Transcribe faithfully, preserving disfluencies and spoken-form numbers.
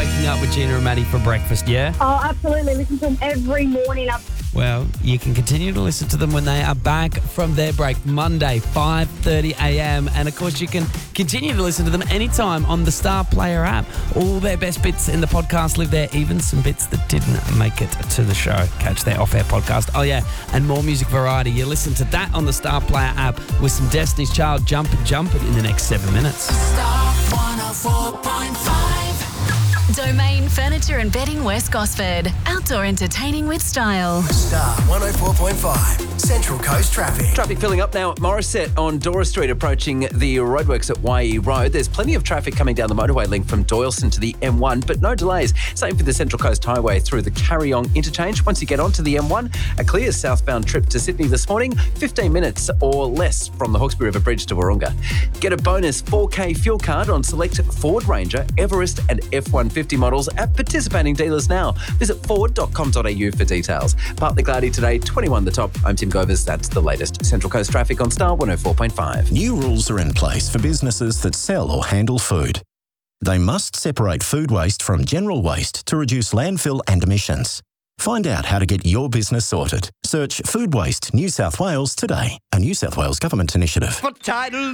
waking up with Gina and Maddie for breakfast, yeah? Oh, absolutely. Listen to them every morning. Up. Well, you can continue to listen to them when they are back from their break Monday, five thirty a.m. And, of course, you can continue to listen to them anytime on the Star Player app. All their best bits in the podcast live there, even some bits that didn't make it to the show. Catch their off-air podcast. Oh, yeah, and more music variety. You listen to that on the Star Player app with some Destiny's Child Jump and Jump It in the next seven minutes. Star one oh four point five. Domain Furniture and Bedding West Gosford. Outdoor entertaining with style. Star one oh four point five. Central Coast traffic. Traffic filling up now at Morisset on Dora Street, approaching the roadworks at Y E Road. There's plenty of traffic coming down the motorway link from Doyleston to the M one, but no delays. Same for the Central Coast Highway through the Carryong interchange. Once you get onto the M one, a clear southbound trip to Sydney this morning, fifteen minutes or less from the Hawkesbury River Bridge to Warunga. Get a bonus four K fuel card on select Ford Ranger, Everest and F one fifty models at participating dealers now. Visit ford dot com dot a u for details. Partly cloudy today, twenty-one the top. I'm Tim Govers. That's the latest. Central Coast traffic on Star one oh four point five. New rules are in place for businesses that sell or handle food. They must separate food waste from general waste to reduce landfill and emissions. Find out how to get your business sorted. Search Food Waste New South Wales today, a New South Wales government initiative. For title